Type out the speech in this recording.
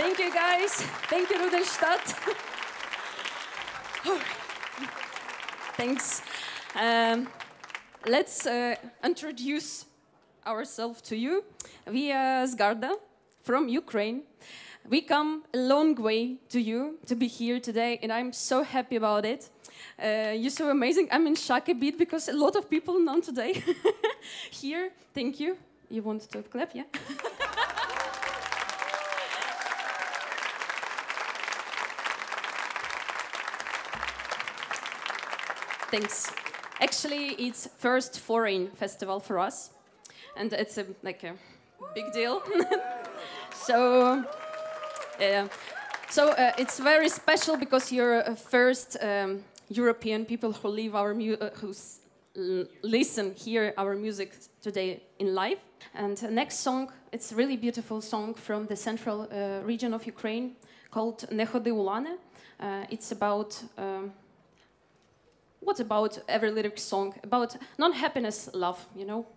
Thank you, guys. Thank you, Rudolstadt. Thanks. Let's introduce ourselves to you. We are Zgarda from Ukraine. We come a long way to you to be here today, and I'm so happy about it. You're so amazing. I'm in shock a bit because a lot of people know today here. Thank you. You want to clap, yeah? Thanks. Actually, it's first foreign festival for us, and it's a big deal. So it's very special because you're first European people who live our listen, hear our music today in live. And the next song, it's a really beautiful song from the central region of Ukraine called "Не ходи у лани." It's about what about every lyric song? About non-happiness, love, you know?